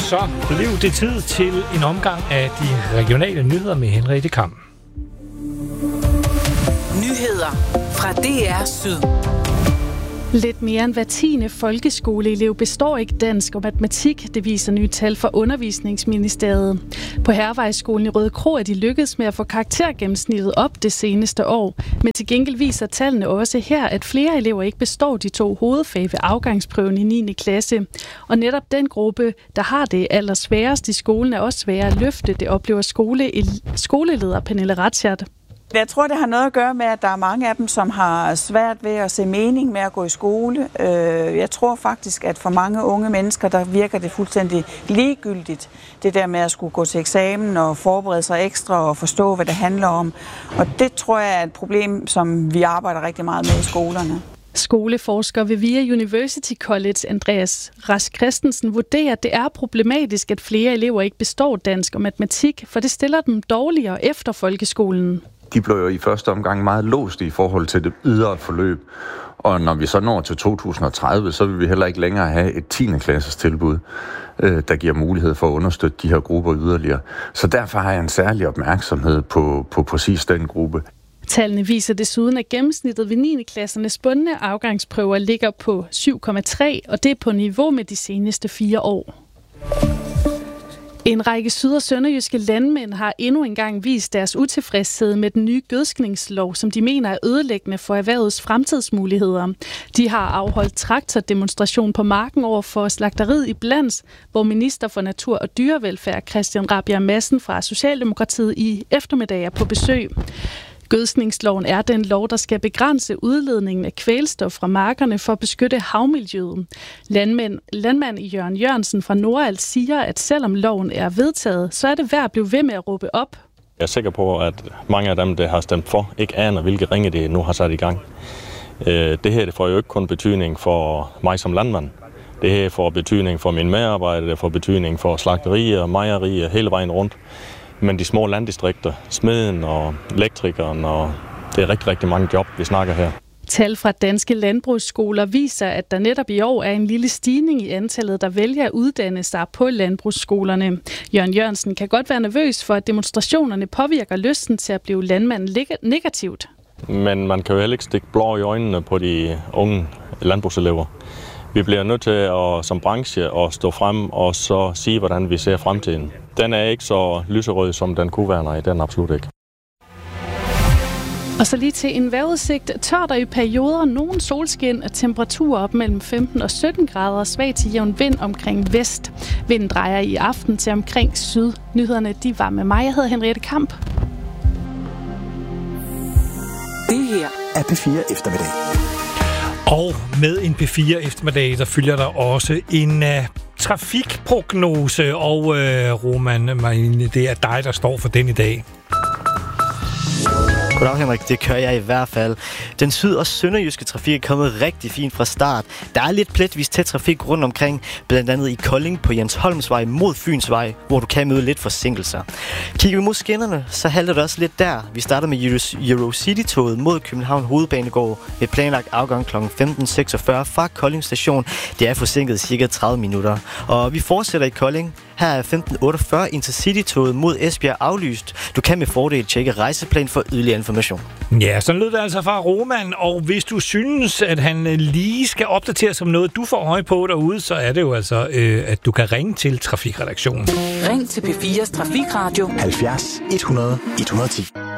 så blev det tid til en omgang af de regionale nyheder med Henriette Kam. Nyheder fra DR Syd. Lidt mere end hver 10. folkeskoleelev består ikke dansk og matematik, det viser nye tal fra Undervisningsministeriet. På Hervejsskolen i Rødekro er de lykkedes med at få karaktergennemsnittet op det seneste år. Men til gengæld viser tallene også her, at flere elever ikke består de 2 hovedfag ved afgangsprøven i 9. klasse. Og netop den gruppe, der har det allersværest i skolen, er også sværere at løfte. Det oplever skoleleder Pernille Ratschert. Jeg tror, det har noget at gøre med, at der er mange af dem, som har svært ved at se mening med at gå i skole. Jeg tror faktisk, at for mange unge mennesker, der virker det fuldstændig ligegyldigt. Det der med at skulle gå til eksamen og forberede sig ekstra og forstå, hvad det handler om. Og det tror jeg er et problem, som vi arbejder rigtig meget med i skolerne. Skoleforsker ved VIA University College, Andreas Rask Christensen, vurderer, at det er problematisk, at flere elever ikke består dansk og matematik, for det stiller dem dårligere efter folkeskolen. De blev jo i første omgang meget låst i forhold til det ydre forløb. Og når vi så når til 2030, så vil vi heller ikke længere have et 10. klasses tilbud, der giver mulighed for at understøtte de her grupper yderligere. Så derfor har jeg en særlig opmærksomhed på præcis den gruppe. Tallene viser desuden, at gennemsnittet ved 9. klassernes bundne afgangsprøver ligger på 7,3, og det er på niveau med de seneste 4 år. En række syd- og sønderjyske landmænd har endnu engang vist deres utilfredshed med den nye gødskningslov, som de mener er ødelæggende for erhvervets fremtidsmuligheder. De har afholdt traktordemonstration på marken over for slagteriet i Blans, hvor minister for natur og dyrevelfærd Christian Rabjerg Madsen fra Socialdemokratiet i eftermiddag er på besøg. Gødskningsloven er den lov, der skal begrænse udledningen af kvælstof fra markerne for at beskytte havmiljøet. Landmand Jørgen Jørgensen fra Nordals siger, at selvom loven er vedtaget, så er det værd at blive ved med at råbe op. Jeg er sikker på, at mange af dem, der har stemt for, ikke aner, hvilke ringe det nu har sat i gang. Det her det får jo ikke kun betydning for mig som landmand. Det her får betydning for mine medarbejdere, det får betydning for slagterier og mejerier hele vejen rundt. Men de små landdistrikter, smeden og elektrikeren, og det er rigtig, rigtig mange job, vi snakker her. Tal fra danske landbrugsskoler viser, at der netop i år er en lille stigning i antallet, der vælger at uddanne sig på landbrugsskolerne. Jørgen Jørgensen kan godt være nervøs for, at demonstrationerne påvirker lysten til at blive landmand negativt. Men man kan jo heller ikke stikke blå i øjnene på de unge landbrugselever. Vi bliver nødt til at, som branche at stå frem og så sige, hvordan vi ser fremtiden. Den er ikke så lyserød, som den kunne være, nej, den er absolut ikke. Og så lige til en vejrudsigt. Tørt i perioder, nogen solskin og temperaturer op mellem 15 og 17 grader, svag til jævn vind omkring vest. Vinden drejer i aften til omkring syd. Nyhederne, de var med mig. Jeg hedder Henriette Kamp. Det her er P4 Eftermiddag. Og med en P4 eftermiddag, der følger der også en trafikprognose. Og Roman, det er dig, der står for den i dag. Goddag Henrik, det gør jeg i hvert fald. Den syd- og sønderjyske trafik er kommet rigtig fint fra start. Der er lidt pletvis tæt trafik rundt omkring, blandt andet i Kolding på Jens Holmsvej mod Fynsvej, hvor du kan møde lidt forsinkelser. Kigger vi mod skinnerne, så halter det også lidt der. Vi starter med Eurocity-toget mod København Hovedbanegård med planlagt afgang kl. 15.46 fra Kolding station. Det er forsinket i cirka 30 minutter. Og vi fortsætter i Kolding. Her er 15.48 Intercity-toget mod Esbjerg aflyst. Du kan med fordel tjekke rejseplan for yderligere information. Ja, så lød det altså fra Roman, og hvis du synes, at han lige skal opdatere som noget, du får øje på derude, så er det jo altså, at du kan ringe til Trafikredaktionen. Ring til P4's Trafikradio 70 100 110.